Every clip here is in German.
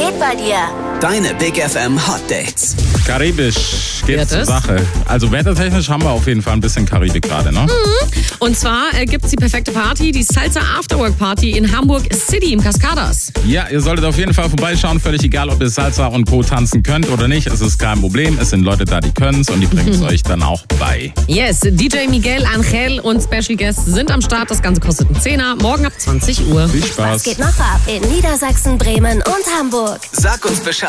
geht bei dir? Deine Big FM Hot Dates. Karibisch geht's zur Sache. Also wettertechnisch haben wir auf jeden Fall ein bisschen Karibik gerade, ne? Und zwar gibt's die perfekte Party, die Salsa Afterwork Party in Hamburg City im Cascadas. Ja, ihr solltet auf jeden Fall vorbeischauen. Völlig egal, ob ihr Salsa und Co. tanzen könnt oder nicht. Es ist kein Problem. Es sind Leute da, die können's und die bringen es euch dann auch bei. Yes, DJ Miguel Angel und Special Guests sind am Start. Das Ganze kostet einen Zehner. Morgen ab 20 Uhr. Viel Spaß. Was geht noch ab in Niedersachsen, Bremen und Hamburg? Sag uns Bescheid.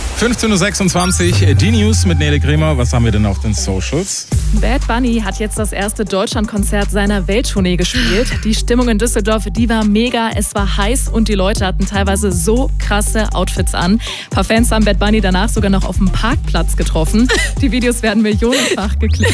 15.26 Uhr, die News mit Nele Kremer. Was haben wir denn auf den Socials? Bad Bunny hat jetzt das erste Deutschlandkonzert seiner Welttournee gespielt. Die Stimmung in Düsseldorf, die war mega. Es war heiß und die Leute hatten teilweise so krasse Outfits an. Ein paar Fans haben Bad Bunny danach sogar noch auf dem Parkplatz getroffen. Die Videos werden millionenfach geklickt.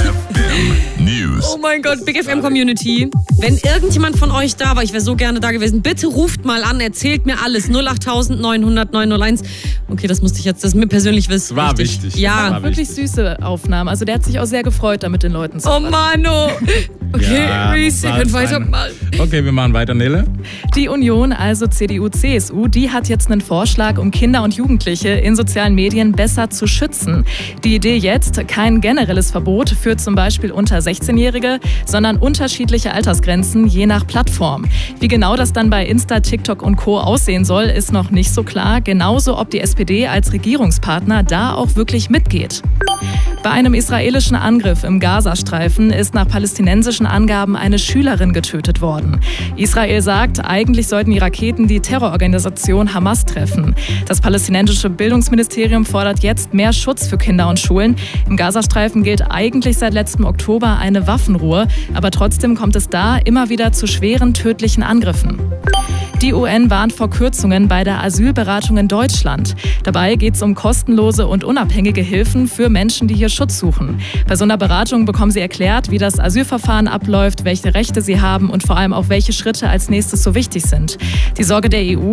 News. Oh mein Gott, Big FM Community. Wenn irgendjemand von euch da war, ich wäre so gerne da gewesen, bitte ruft mal an, erzählt mir alles. 08900 901. Okay, das musste ich jetzt, das mir persönlich wissen. War wichtig. Ja, war Wirklich süße Aufnahmen. Also der hat sich auch sehr gefreut, da mit den Leuten zu oh quatschen. Mano. Okay, Ja, Reese, ihr muss könnt sein. weitermachen. Okay, wir machen weiter, Nele. Die Union, also CDU, CSU, die hat jetzt einen Vorschlag, um Kinder und Jugendliche in sozialen Medien besser zu schützen. Die Idee jetzt, kein generelles Verbot für zum Beispiel unter 16-Jährige, sondern unterschiedliche Altersgrenzen je nach Plattform. Wie genau das dann bei Insta, TikTok und Co. aussehen soll, ist noch nicht so klar. Genauso, ob die SPD als Regierungspartner da auch wirklich mitgeht. Bei einem israelischen Angriff im Gazastreifen ist nach palästinensischen Angaben eine Schülerin getötet worden. Israel sagt, eigentlich sollten die Raketen die Terrororganisation Hamas treffen. Das palästinensische Bildungsministerium fordert jetzt mehr Schutz für Kinder und Schulen. Im Gazastreifen gilt eigentlich seit letztem Oktober eine Waffenruhe, aber trotzdem kommt es da immer wieder zu schweren tödlichen Angriffen. Die UN warnt vor Kürzungen bei der Asylberatung in Deutschland. Dabei geht es um kostenlose und unabhängige Hilfen für Menschen, die hier Schutz suchen. Bei so einer Beratung bekommen sie erklärt, wie das Asylverfahren abläuft, welche Rechte sie haben und vor allem auch welche Schritte als nächstes so wichtig sind. Die Sorge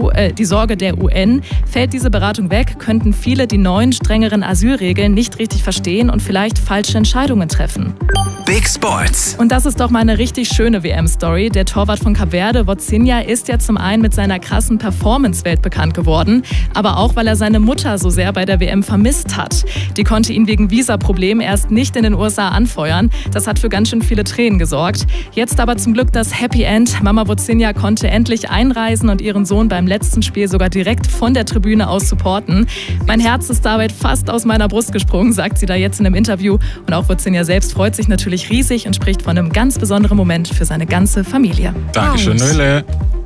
der UN, fällt diese Beratung weg, könnten viele die neuen, strengeren Asylregeln nicht richtig verstehen und vielleicht falsche Entscheidungen treffen. Big Sports. Und das ist doch mal eine richtig schöne WM-Story. Der Torwart von Kap Verde, Vozinha, ist ja zum einen mit seiner krassen Performance weltbekannt geworden, aber auch, weil er seine Mutter so sehr bei der WM vermisst hat. Die konnte ihn wegen Visaproblemen erst nicht in den USA anfeuern. Das hat für ganz schön viele Tränen gesorgt. Jetzt aber zum Glück das Happy End. Mama Vozinha konnte endlich einreisen und ihren Sohn beim letzten Spiel sogar direkt von der Tribüne aus supporten. Mein Herz ist dabei fast aus meiner Brust gesprungen, sagt sie da jetzt in einem Interview. Und auch Vozinha selbst freut sich natürlich riesig und spricht von einem ganz besonderen Moment für seine ganze Familie. Dankeschön, Nele.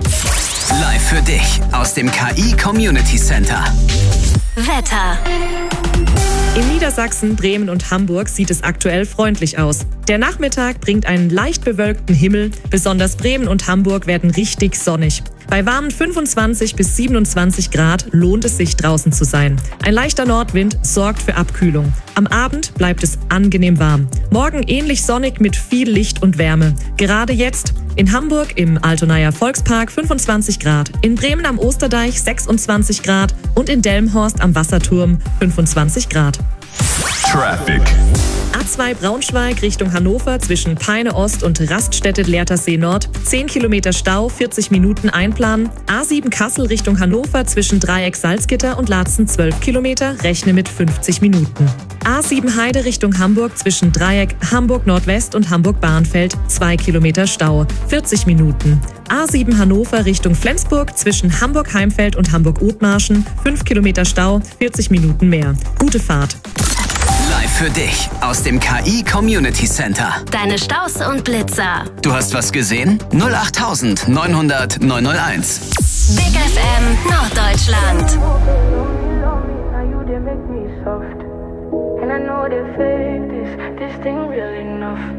Live für dich aus dem KI Community Center. Wetter. In Niedersachsen, Bremen und Hamburg sieht es aktuell freundlich aus. Der Nachmittag bringt einen leicht bewölkten Himmel. Besonders Bremen und Hamburg werden richtig sonnig. Bei warmen 25 bis 27 Grad lohnt es sich, draußen zu sein. Ein leichter Nordwind sorgt für Abkühlung. Am Abend bleibt es angenehm warm. Morgen ähnlich sonnig mit viel Licht und Wärme. Gerade jetzt in Hamburg im Altonaer Volkspark 25 Grad, in Bremen am Osterdeich 26 Grad und in Delmenhorst am Wasserturm 25 Grad. Traffic. A2 Braunschweig Richtung Hannover zwischen Peine Ost und Raststätte Lehrtersee Nord. 10 Kilometer Stau, 40 Minuten einplanen. A7 Kassel Richtung Hannover zwischen Dreieck Salzgitter und Laatzen 12 Kilometer, rechne mit 50 Minuten. A7 Heide Richtung Hamburg zwischen Dreieck Hamburg Nordwest und Hamburg Bahnfeld 2 Kilometer Stau, 40 Minuten. A7 Hannover Richtung Flensburg zwischen Hamburg Heimfeld und Hamburg Othmarschen 5 Kilometer Stau, 40 Minuten mehr. Gute Fahrt. Live für dich aus dem KI Community Center. Deine Staus und Blitzer. Du hast was gesehen? 08900 901. Big FM Norddeutschland. And I know they fake this thing real enough.